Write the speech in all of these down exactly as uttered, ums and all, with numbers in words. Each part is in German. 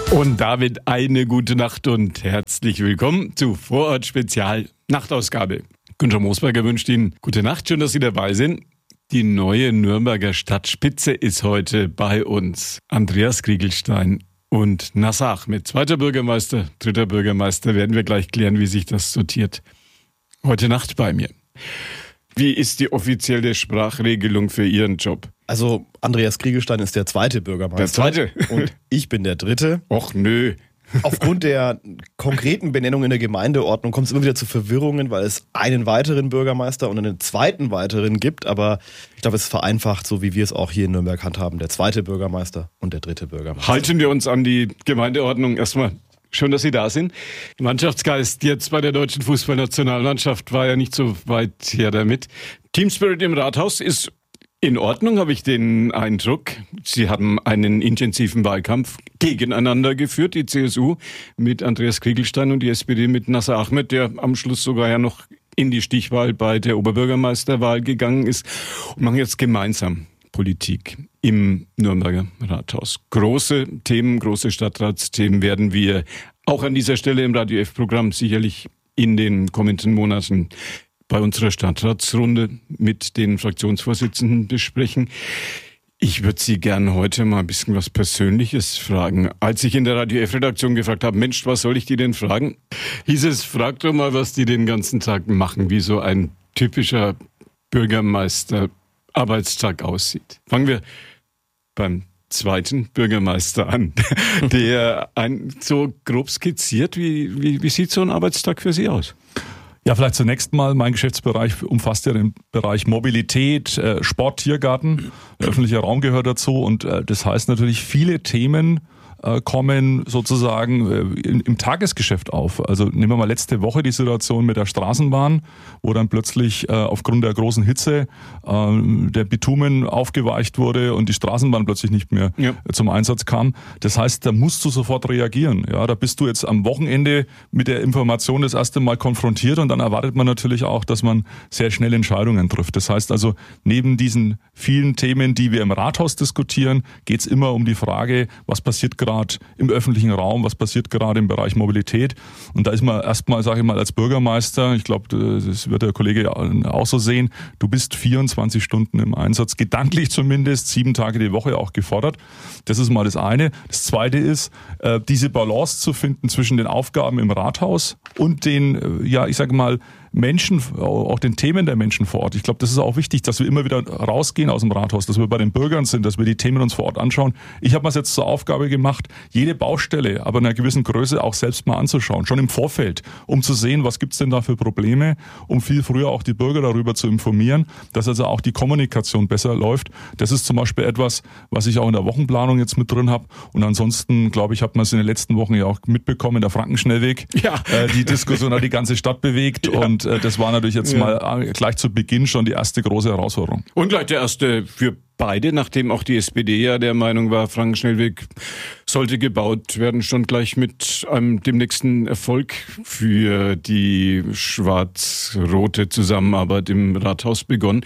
Und damit eine gute Nacht und herzlich willkommen zu Vorort Spezial Nachtausgabe. Günther Moosberger wünscht Ihnen gute Nacht, schön, dass Sie dabei sind. Die neue Nürnberger Stadtspitze ist heute bei uns. Andreas Kriegelstein und Nasser Ahmed. Zweiter Bürgermeister, dritter Bürgermeister, werden wir gleich klären, wie sich das sortiert. Heute Nacht bei mir. Wie ist die offizielle Sprachregelung für Ihren Job? Also Andreas Kriegelstein ist der zweite Bürgermeister. Der zweite? Und ich bin der dritte. Och nö. Aufgrund der konkreten Benennung in der Gemeindeordnung kommt es immer wieder zu Verwirrungen, weil es einen weiteren Bürgermeister und einen zweiten weiteren gibt. Aber ich glaube, es ist vereinfacht, so wie wir es auch hier in Nürnberg handhaben. Der zweite Bürgermeister und der dritte Bürgermeister. Halten wir uns an die Gemeindeordnung erstmal. Schön, dass Sie da sind. Mannschaftsgeist jetzt bei der deutschen Fußballnationalmannschaft war ja nicht so weit her damit. Team Spirit im Rathaus ist in Ordnung, habe ich den Eindruck. Sie haben einen intensiven Wahlkampf gegeneinander geführt, die C S U mit Andreas Kriegelstein und die S P D mit Nasser Ahmed, der am Schluss sogar ja noch in die Stichwahl bei der Oberbürgermeisterwahl gegangen ist, und machen jetzt gemeinsam Politik im Nürnberger Rathaus. Große Themen, große Stadtratsthemen werden wir auch an dieser Stelle im Radio F-Programm sicherlich in den kommenden Monaten bei unserer Stadtratsrunde mit den Fraktionsvorsitzenden besprechen. Ich würde Sie gerne heute mal ein bisschen was Persönliches fragen. Als ich in der Radio F-Redaktion gefragt habe, Mensch, was soll ich die denn fragen? Hieß es, frag doch mal, was die den ganzen Tag machen, wie so ein typischer Bürgermeister-Arbeitstag aussieht. Fangen wir beim zweiten Bürgermeister an, der ein so grob skizziert. Wie, wie, wie sieht so ein Arbeitstag für Sie aus? Ja, vielleicht zunächst mal, mein Geschäftsbereich umfasst ja den Bereich Mobilität, äh, Sport, Tiergarten, der öffentliche Raum gehört dazu und äh, das heißt natürlich, viele Themen äh, kommen sozusagen äh, im, im Tagesgeschäft auf. Also nehmen wir mal letzte Woche die Situation mit der Straßenbahn, wo dann plötzlich äh, aufgrund der großen Hitze äh, der Bitumen aufgeweicht wurde und die Straßenbahn plötzlich nicht mehr ja. äh, zum Einsatz kam. Das heißt, da musst du sofort reagieren. Ja, da bist du jetzt am Wochenende mit der Information das erste Mal konfrontiert und dann erwartet man natürlich auch, dass man sehr schnell Entscheidungen trifft. Das heißt also, neben diesen vielen Themen, die wir im Rathaus diskutieren, geht es immer um die Frage, was passiert gerade im öffentlichen Raum, was passiert gerade im Bereich Mobilität. Und da ist man erstmal, sage ich mal, als Bürgermeister, ich glaube, das wird der Kollege auch so sehen, du bist vierundzwanzig Stunden im Einsatz, gedanklich zumindest, sieben Tage die Woche auch gefordert. Das ist mal das eine. Das zweite ist, diese Balance zu finden zwischen den Aufgaben im Rathaus und den, ja, ich sage mal, Menschen, auch den Themen der Menschen vor Ort. Ich glaube, das ist auch wichtig, dass wir immer wieder rausgehen aus dem Rathaus, dass wir bei den Bürgern sind, dass wir die Themen uns vor Ort anschauen. Ich habe mir es jetzt zur Aufgabe gemacht, jede Baustelle, aber in einer gewissen Größe auch selbst mal anzuschauen, schon im Vorfeld, um zu sehen, was gibt's denn da für Probleme, um viel früher auch die Bürger darüber zu informieren, dass also auch die Kommunikation besser läuft. Das ist zum Beispiel etwas, was ich auch in der Wochenplanung jetzt mit drin habe. Und ansonsten, glaube ich, hat man es in den letzten Wochen ja auch mitbekommen, der Frankenschnellweg. Ja. Äh, die Diskussion hat die ganze Stadt bewegt ja. und das war natürlich jetzt ja. mal gleich zu Beginn schon die erste große Herausforderung. Und gleich der erste für beide, nachdem auch die S P D ja der Meinung war, Frankenschnellweg sollte gebaut werden, schon gleich mit einem, dem nächsten Erfolg für die schwarz-rote Zusammenarbeit im Rathaus begonnen.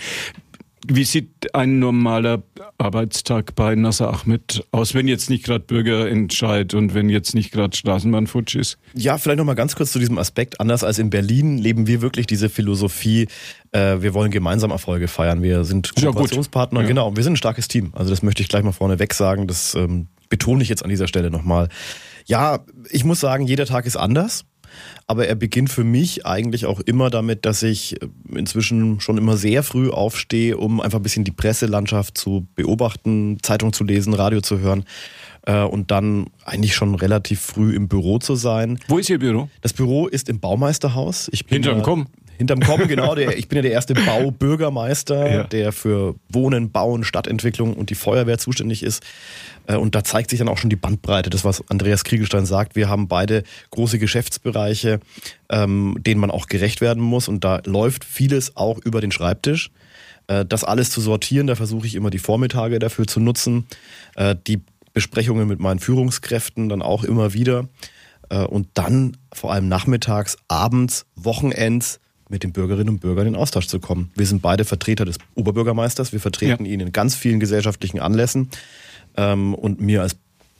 Wie sieht ein normaler Arbeitstag bei Nasser Ahmed aus, wenn jetzt nicht gerade Bürgerentscheid und wenn jetzt nicht gerade Straßenbahnfutsch ist? Ja, vielleicht noch mal ganz kurz zu diesem Aspekt. Anders als in Berlin leben wir wirklich diese Philosophie, äh, wir wollen gemeinsam Erfolge feiern. Wir sind Kooperationspartner, ja, genau. Wir sind ein starkes Team. Also das möchte ich gleich mal vorneweg sagen. Das ähm, betone ich jetzt an dieser Stelle nochmal. Ja, ich muss sagen, jeder Tag ist anders. Aber er beginnt für mich eigentlich auch immer damit, dass ich inzwischen schon immer sehr früh aufstehe, um einfach ein bisschen die Presselandschaft zu beobachten, Zeitung zu lesen, Radio zu hören äh, und dann eigentlich schon relativ früh im Büro zu sein. Wo ist Ihr Büro? Das Büro ist im Baumeisterhaus. Ich bin Hinterm Kommen. Hinterm Kommen, genau. Der, ich bin ja der erste Baubürgermeister, ja. der für Wohnen, Bauen, Stadtentwicklung und die Feuerwehr zuständig ist. Und da zeigt sich dann auch schon die Bandbreite, das was Andreas Kriegelstein sagt. Wir haben beide große Geschäftsbereiche, ähm, denen man auch gerecht werden muss. Und da läuft vieles auch über den Schreibtisch. Äh, das alles zu sortieren, da versuche ich immer die Vormittage dafür zu nutzen. Äh, die Besprechungen mit meinen Führungskräften dann auch immer wieder. Äh, und dann vor allem nachmittags, abends, Wochenends mit den Bürgerinnen und Bürgern in Austausch zu kommen. Wir sind beide Vertreter des Oberbürgermeisters. Wir vertreten ja. ihn in ganz vielen gesellschaftlichen Anlässen. Und mir als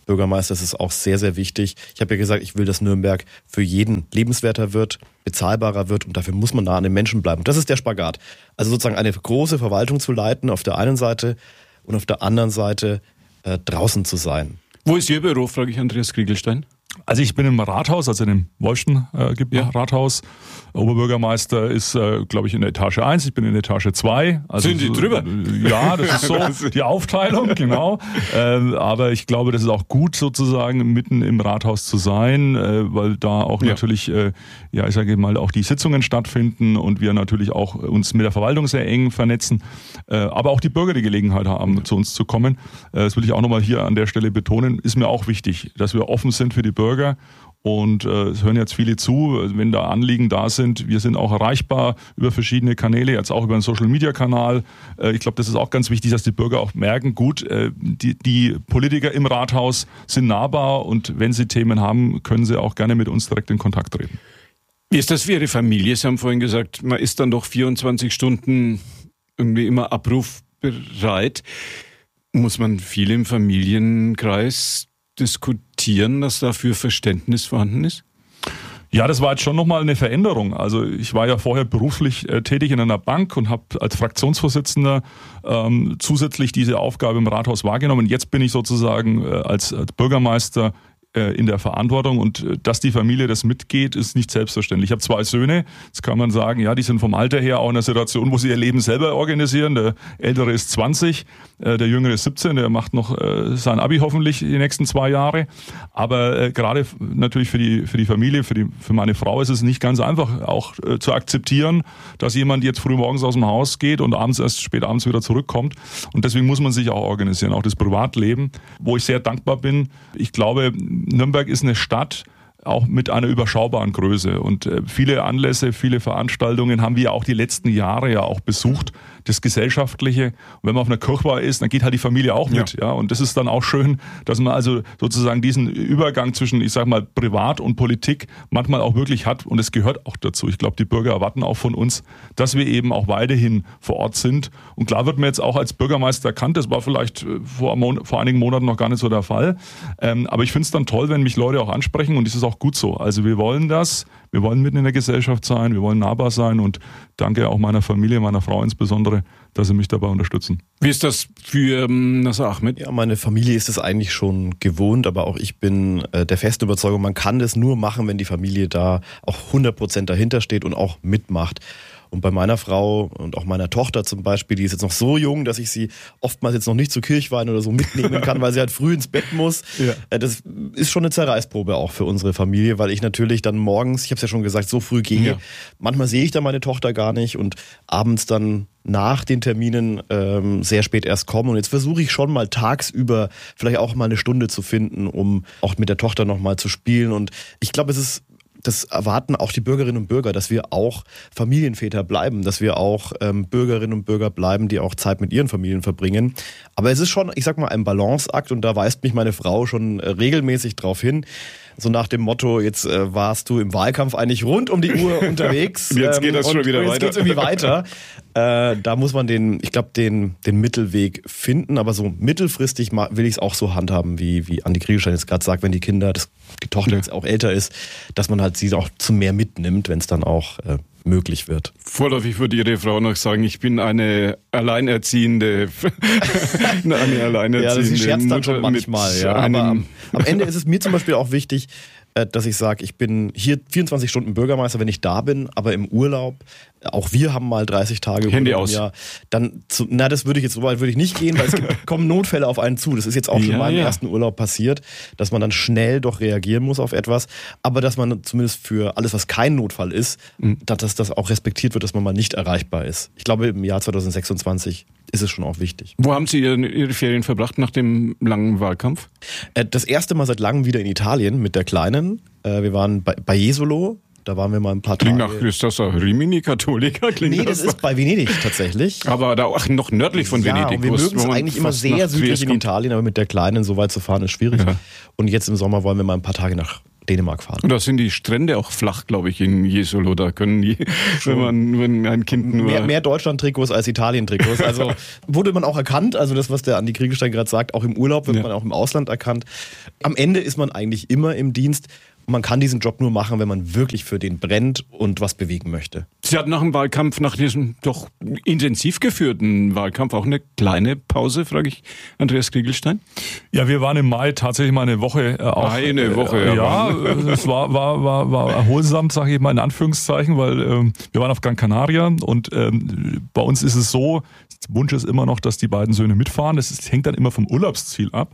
Bürgermeister ist es auch sehr, sehr wichtig. Ich habe ja gesagt, ich will, dass Nürnberg für jeden lebenswerter wird, bezahlbarer wird und dafür muss man nah an den Menschen bleiben. Und das ist der Spagat. Also sozusagen eine große Verwaltung zu leiten auf der einen Seite und auf der anderen Seite äh, draußen zu sein. Wo ist Ihr Büro, frage ich Andreas Kriegelstein. Also ich bin im Rathaus, also in dem Wolfschen äh, ja. Rathaus. Oberbürgermeister ist, äh, glaube ich, in der Etage eins, ich bin in der Etage zwei. Also Sind Sie drüber? Ja, das ist so die Aufteilung, genau. Äh, aber ich glaube, das ist auch gut sozusagen, mitten im Rathaus zu sein, äh, weil da auch ja. natürlich, äh, ja, ich sage mal, auch die Sitzungen stattfinden und wir natürlich auch uns mit der Verwaltung sehr eng vernetzen, äh, aber auch die Bürger die Gelegenheit haben, ja. zu uns zu kommen. Äh, das will ich auch nochmal hier an der Stelle betonen, ist mir auch wichtig, dass wir offen sind für die Bürger. Und äh, es hören jetzt viele zu, wenn da Anliegen da sind. Wir sind auch erreichbar über verschiedene Kanäle, jetzt auch über einen Social-Media-Kanal. Äh, ich glaube, das ist auch ganz wichtig, dass die Bürger auch merken, gut, äh, die, die Politiker im Rathaus sind nahbar und wenn sie Themen haben, können sie auch gerne mit uns direkt in Kontakt treten. Wie ist das für Ihre Familie? Sie haben vorhin gesagt, man ist dann doch vierundzwanzig Stunden irgendwie immer abrufbereit. Muss man viel im Familienkreis diskutieren, dass dafür Verständnis vorhanden ist? Ja, das war jetzt schon nochmal eine Veränderung. Also ich war ja vorher beruflich äh, tätig in einer Bank und habe als Fraktionsvorsitzender ähm, zusätzlich diese Aufgabe im Rathaus wahrgenommen. Jetzt bin ich sozusagen äh, als, als Bürgermeister äh, in der Verantwortung und äh, dass die Familie das mitgeht, ist nicht selbstverständlich. Ich habe zwei Söhne, jetzt kann man sagen, ja, die sind vom Alter her auch in einer Situation, wo sie ihr Leben selber organisieren. Der Ältere ist zwanzig, äh, der Jüngere ist siebzehn, der macht noch äh, sein Abi hoffentlich die nächsten zwei Jahre. Aber äh, gerade natürlich für die, für die Familie, für, die, für meine Frau ist es nicht ganz einfach auch äh, zu akzeptieren, dass jemand jetzt früh morgens aus dem Haus geht und abends erst spät abends wieder zurückkommt. Und deswegen muss man sich auch organisieren, auch das Privatleben, wo ich sehr dankbar bin. Ich glaube, Nürnberg ist eine Stadt, auch mit einer überschaubaren Größe. Und äh, viele Anlässe, viele Veranstaltungen haben wir auch die letzten Jahre ja auch besucht. Das Gesellschaftliche. Und wenn man auf einer Kirchweih ist, dann geht halt die Familie auch mit. Ja. Ja. Und das ist dann auch schön, dass man also sozusagen diesen Übergang zwischen, ich sag mal, Privat und Politik manchmal auch wirklich hat. Und es gehört auch dazu. Ich glaube, die Bürger erwarten auch von uns, dass wir eben auch weiterhin vor Ort sind. Und klar wird mir jetzt auch als Bürgermeister erkannt. Das war vielleicht vor, vor einigen Monaten noch gar nicht so der Fall. Ähm, aber ich finde es dann toll, wenn mich Leute auch ansprechen. Und das ist auch gut so. Also wir wollen das. Wir wollen mitten in der Gesellschaft sein. Wir wollen nahbar sein. Und danke auch meiner Familie, meiner Frau insbesondere, dass sie mich dabei unterstützen. Wie ist das für ähm, Nasser Ahmed? Ja, meine Familie ist es eigentlich schon gewohnt, aber auch ich bin äh, der festen Überzeugung, man kann das nur machen, wenn die Familie da auch hundert Prozent dahinter steht und auch mitmacht. Und bei meiner Frau und auch meiner Tochter zum Beispiel, die ist jetzt noch so jung, dass ich sie oftmals jetzt noch nicht zu Kirchweih oder so mitnehmen kann, weil sie halt früh ins Bett muss. Ja. Das ist schon eine Zerreißprobe auch für unsere Familie, weil ich natürlich dann morgens, ich habe es ja schon gesagt, so früh gehe. Ja. Manchmal sehe ich dann meine Tochter gar nicht und abends dann nach den Terminen ähm, sehr spät erst komme. Und jetzt versuche ich schon mal tagsüber vielleicht auch mal eine Stunde zu finden, um auch mit der Tochter nochmal zu spielen. Und ich glaube, es ist das erwarten auch die Bürgerinnen und Bürger, dass wir auch Familienväter bleiben, dass wir auch ähm, Bürgerinnen und Bürger bleiben, die auch Zeit mit ihren Familien verbringen. Aber es ist schon, ich sag mal, ein Balanceakt und da weist mich meine Frau schon äh, regelmäßig drauf hin. So nach dem Motto, jetzt äh, warst du im Wahlkampf eigentlich rund um die Uhr unterwegs. Jetzt geht das ähm, schon wieder jetzt weiter. Jetzt geht's irgendwie weiter. Äh, da muss man den, ich glaube, den, den Mittelweg finden. Aber so mittelfristig will ich es auch so handhaben, wie, wie Andi Kriegelstein jetzt gerade sagt, wenn die Kinder, das, die Tochter ja. jetzt auch älter ist, dass man halt sie auch zu mehr mitnimmt, wenn es dann auch äh, möglich wird. Vorläufig würde Ihre Frau noch sagen, ich bin eine Alleinerziehende. eine Alleinerziehende. Ja, sie scherzt dann schon manchmal. Ja. Aber am, am Ende ist es mir zum Beispiel auch wichtig, dass ich sage, ich bin hier vierundzwanzig Stunden Bürgermeister, wenn ich da bin, aber im Urlaub, auch wir haben mal dreißig Tage Handy aus. Jahr, dann zu, na, das würde ich jetzt so weit würde ich nicht gehen, weil es gibt, kommen Notfälle auf einen zu. Das ist jetzt auch schon ja, in meinem ja. ersten Urlaub passiert, dass man dann schnell doch reagieren muss auf etwas, aber dass man zumindest für alles, was kein Notfall ist, mhm. dass das auch respektiert wird, dass man mal nicht erreichbar ist. Ich glaube, im Jahr zwanzig sechsundzwanzig ist es schon auch wichtig. Wo haben Sie Ihre Ferien verbracht nach dem langen Wahlkampf? Das erste Mal seit langem wieder in Italien mit der Kleinen. Wir waren bei, bei Jesolo. Da waren wir mal ein paar Tage. Klingt nach, ist das ein Rimini Katholiker? Klingt nee, das, das ist bei Venedig tatsächlich. Aber da auch noch nördlich von ja, Venedig. Und wir mögen es eigentlich immer sehr südlich in Italien, aber mit der Kleinen so weit zu fahren ist schwierig. Ja. Und jetzt im Sommer wollen wir mal ein paar Tage nach Dänemark fahren. Und da sind die Strände auch flach, glaube ich, in Jesolo. Da können die, wenn man wenn ein Kind nur... Mehr, mehr Deutschland-Trikots als Italien-Trikots. Also wurde man auch erkannt, also das, was der Andi Kriegelstein gerade sagt, auch im Urlaub wird ja. man auch im Ausland erkannt. Am Ende ist man eigentlich immer im Dienst. Man kann diesen Job nur machen, wenn man wirklich für den brennt und was bewegen möchte. Sie hatten nach dem Wahlkampf, nach diesem doch intensiv geführten Wahlkampf, auch eine kleine Pause, frage ich Andreas Kriegelstein. Ja, wir waren im Mai tatsächlich mal eine Woche. Äh, auch, eine Woche, äh, ja. Ja, es war, war, war, war erholsam, sage ich mal in Anführungszeichen, weil ähm, wir waren auf Gran Canaria und ähm, bei uns ist es so, Wunsch ist immer noch, dass die beiden Söhne mitfahren. Das ist, hängt dann immer vom Urlaubsziel ab.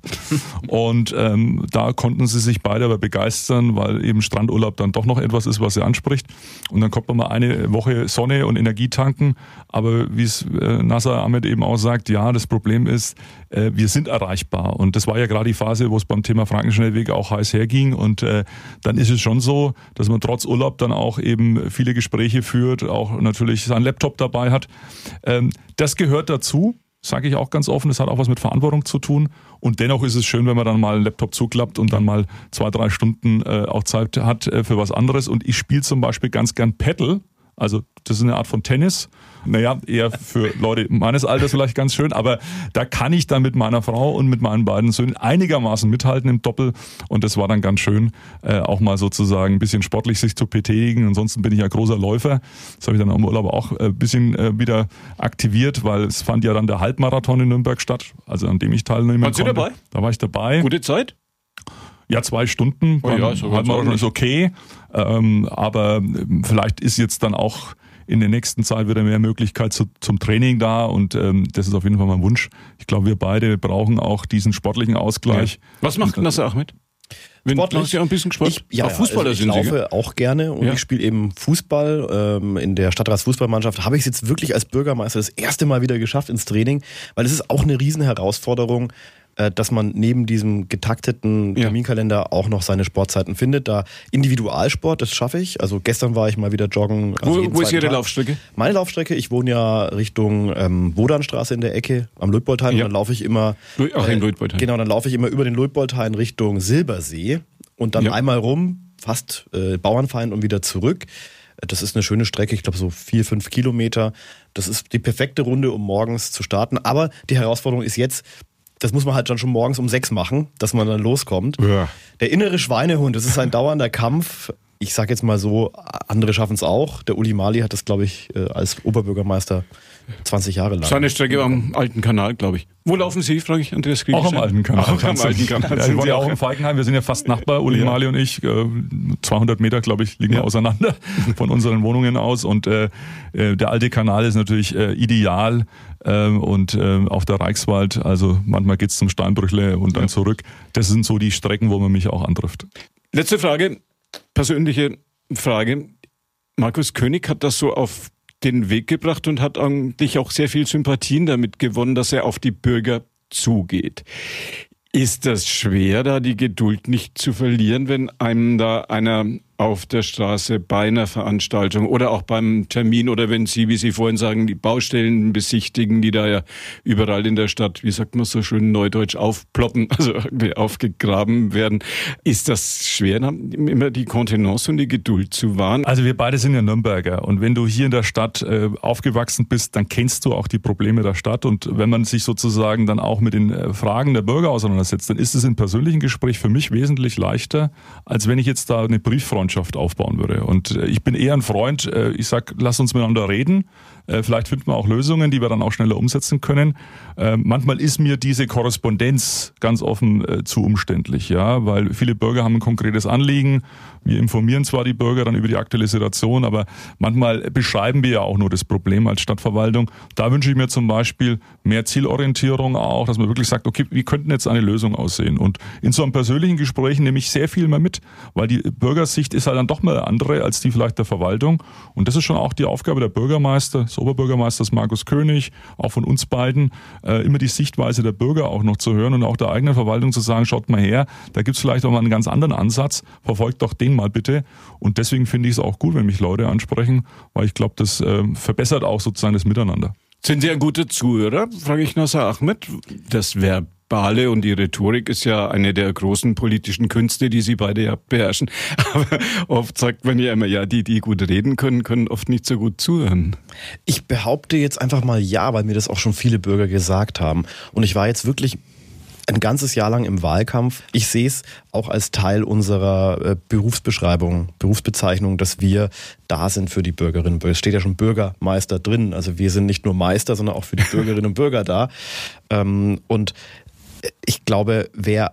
Und ähm, da konnten sie sich beide aber begeistern, weil eben Strandurlaub dann doch noch etwas ist, was sie anspricht. Und dann kommt man mal eine Woche Sonne und Energie tanken. Aber wie es äh, Nasser Ahmed eben auch sagt, ja, das Problem ist, äh, wir sind erreichbar. Und das war ja gerade die Phase, wo es beim Thema Frankenschnellweg auch heiß herging. Und äh, dann ist es schon so, dass man trotz Urlaub dann auch eben viele Gespräche führt, auch natürlich seinen Laptop dabei hat. Ähm, das gehört dazu, sage ich auch ganz offen, das hat auch was mit Verantwortung zu tun und dennoch ist es schön, wenn man dann mal einen Laptop zuklappt und dann mal zwei, drei Stunden äh, auch Zeit hat äh, für was anderes und ich spiele zum Beispiel ganz gern Paddle, also das ist eine Art von Tennis, naja, eher für Leute meines Alters vielleicht ganz schön, aber da kann ich dann mit meiner Frau und mit meinen beiden Söhnen einigermaßen mithalten im Doppel und das war dann ganz schön, äh, auch mal sozusagen ein bisschen sportlich sich zu betätigen. Ansonsten bin ich ja großer Läufer, das habe ich dann im Urlaub auch ein bisschen äh, wieder aktiviert, weil es fand ja dann der Halbmarathon in Nürnberg statt, also an dem ich teilnehmen konnte. Waren Sie dabei? Da war ich dabei. Gute Zeit? Ja, zwei Stunden, oh ja, so Halbmarathon ist okay, ähm, aber vielleicht ist jetzt dann auch in der nächsten Zeit wieder mehr Möglichkeit zu, zum Training da und ähm, das ist auf jeden Fall mein Wunsch. Ich glaube, wir beide brauchen auch diesen sportlichen Ausgleich. Ja. Was macht Nasser Ahmed? Sportlich? Ja, ein bisschen Sport. Ich, ja, Fußballer also ich sind laufe Sie, auch gerne und ja. ich spiele eben Fußball. Ähm, in der Stadtratsfußballmannschaft habe ich es jetzt wirklich als Bürgermeister das erste Mal wieder geschafft ins Training, weil es ist auch eine riesen Herausforderung, dass man neben diesem getakteten Terminkalender auch noch seine Sportzeiten findet. Da Individualsport, das schaffe ich. Also gestern war ich mal wieder joggen. Also wo wo ist Ihre Tag. Laufstrecke? Meine Laufstrecke, ich wohne ja Richtung ähm, Wodanstraße in der Ecke am Luitpoldhain. Ja. Und dann laufe ich immer Ach, in Luitpoldhain. Genau, dann laufe ich immer über den Luitpoldhain Richtung Silbersee und dann ja. einmal rum, fast äh, Bauernfeind und wieder zurück. Das ist eine schöne Strecke, ich glaube so vier, fünf Kilometer. Das ist die perfekte Runde, um morgens zu starten. Aber die Herausforderung ist jetzt, das muss man halt dann schon morgens um sechs machen, dass man dann loskommt. Ja. Der innere Schweinehund, das ist ein dauernder Kampf. Ich sag jetzt mal so, andere schaffen es auch. Der Uli Mali hat das, glaube ich, als Oberbürgermeister zwanzig Jahre lang. Seine Strecke am Alten Kanal, glaube ich. Wo laufen Sie, frage ich Andreas Kriegelstein? Auch am Alten Kanal. Auch am Alten Kanal. Ja, wir waren ja auch in Falkenheim, wir sind ja fast Nachbar, Uli ja. Mali und ich. zweihundert Meter, glaube ich, liegen ja. wir auseinander von unseren Wohnungen aus. Und äh, der Alte Kanal ist natürlich äh, ideal. Ähm, und äh, auf der Reichswald, also manchmal geht's zum Steinbrüchle und dann ja. zurück. Das sind so die Strecken, wo man mich auch antrifft. Letzte Frage, persönliche Frage. Markus König hat das so auf den Weg gebracht und hat eigentlich auch sehr viel Sympathien damit gewonnen, dass er auf die Bürger zugeht. Ist das schwer, da die Geduld nicht zu verlieren, wenn einem da einer auf der Straße bei einer Veranstaltung oder auch beim Termin oder wenn Sie, wie Sie vorhin sagen, die Baustellen besichtigen, die da ja überall in der Stadt, wie sagt man so schön neudeutsch, aufploppen, also irgendwie aufgegraben werden. Ist das schwer, immer die Kontenance und die Geduld zu wahren? Also wir beide sind ja Nürnberger und wenn du hier in der Stadt äh, aufgewachsen bist, dann kennst du auch die Probleme der Stadt und wenn man sich sozusagen dann auch mit den äh, Fragen der Bürger auseinandersetzt, dann ist es im persönlichen Gespräch für mich wesentlich leichter, als wenn ich jetzt da eine Brieffreundschaft aufbauen würde. Und ich bin eher ein Freund, ich sag, lass uns miteinander reden. Vielleicht finden wir auch Lösungen, die wir dann auch schneller umsetzen können. Manchmal ist mir diese Korrespondenz ganz offen zu umständlich, ja, weil viele Bürger haben ein konkretes Anliegen. Wir informieren zwar die Bürger dann über die aktuelle Situation, aber manchmal beschreiben wir ja auch nur das Problem als Stadtverwaltung. Da wünsche ich mir zum Beispiel mehr Zielorientierung auch, dass man wirklich sagt, okay, wie könnte jetzt eine Lösung aussehen? Und in so einem persönlichen Gespräch nehme ich sehr viel mehr mit, weil die Bürgersicht ist halt dann doch mal eine andere als die vielleicht der Verwaltung. Und das ist schon auch die Aufgabe der Bürgermeister, des Oberbürgermeisters Markus König, auch von uns beiden, äh, immer die Sichtweise der Bürger auch noch zu hören und auch der eigenen Verwaltung zu sagen, schaut mal her, da gibt es vielleicht auch mal einen ganz anderen Ansatz, verfolgt doch den mal bitte. Und deswegen finde ich es auch gut, wenn mich Leute ansprechen, weil ich glaube, das äh, verbessert auch sozusagen das Miteinander. Sind Sie ein guter Zuhörer, frage ich Nasser Ahmed. Das wäre Verbale und die Rhetorik ist ja eine der großen politischen Künste, die Sie beide ja beherrschen. Aber oft sagt man ja immer, ja, die, die gut reden können, können oft nicht so gut zuhören. Ich behaupte jetzt einfach mal ja, weil mir das auch schon viele Bürger gesagt haben. Und ich war jetzt wirklich ein ganzes Jahr lang im Wahlkampf. Ich sehe es auch als Teil unserer äh, Berufsbeschreibung, Berufsbezeichnung, dass wir da sind für die Bürgerinnen und Bürger. Es steht ja schon Bürgermeister drin. Also wir sind nicht nur Meister, sondern auch für die Bürgerinnen und Bürger da. Ähm, und ich glaube, wer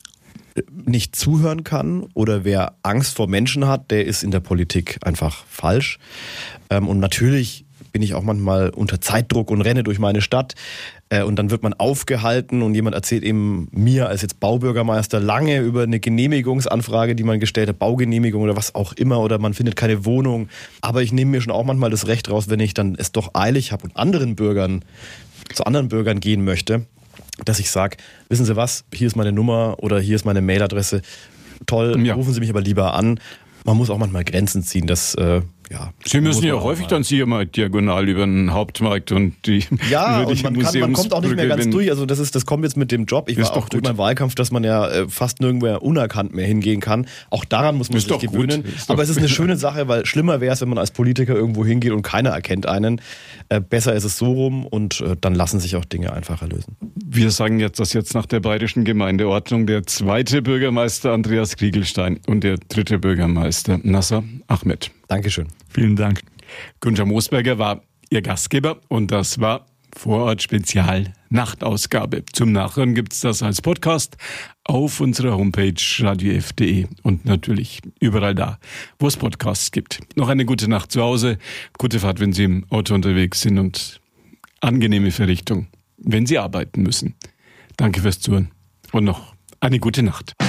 nicht zuhören kann oder wer Angst vor Menschen hat, der ist in der Politik einfach falsch. Ähm, und natürlich bin ich auch manchmal unter Zeitdruck und renne durch meine Stadt. Und dann wird man aufgehalten und jemand erzählt eben mir als jetzt Baubürgermeister lange über eine Genehmigungsanfrage, die man gestellt hat, Baugenehmigung oder was auch immer, oder man findet keine Wohnung. Aber ich nehme mir schon auch manchmal das Recht raus, wenn ich dann es doch eilig habe und anderen Bürgern, zu anderen Bürgern gehen möchte, dass ich sage, wissen Sie was, hier ist meine Nummer oder hier ist meine Mailadresse. Toll, ja. Rufen Sie mich aber lieber an. Man muss auch manchmal Grenzen ziehen, das äh, ja. Sie müssen ja häufig dann Sie immer diagonal über den Hauptmarkt und die ja über die und man, kann, man kommt auch nicht mehr ganz durch. Also das ist, das kommt jetzt mit dem Job. Ich ist war auch durch meinen Wahlkampf, dass man ja äh, fast nirgendwo unerkannt mehr hingehen kann. Auch daran muss man ist sich gewöhnen. Aber es ist eine schöne Sache, weil schlimmer wäre es, wenn man als Politiker irgendwo hingeht und keiner erkennt einen. Äh, besser ist es so rum und äh, dann lassen sich auch Dinge einfacher lösen. Wir sagen jetzt, dass jetzt nach der bayerischen Gemeindeordnung der zweite Bürgermeister Andreas Kriegelstein und der dritte Bürgermeister Nasser Ahmed. Dankeschön. Vielen Dank. Günther Moosberger war Ihr Gastgeber und das war Vorort Spezial Nachtausgabe. Zum Nachhören gibt es das als Podcast auf unserer Homepage radio f punkt de und natürlich überall da, wo es Podcasts gibt. Noch eine gute Nacht zu Hause, gute Fahrt, wenn Sie im Auto unterwegs sind und angenehme Verrichtung, wenn Sie arbeiten müssen. Danke fürs Zuhören und noch eine gute Nacht.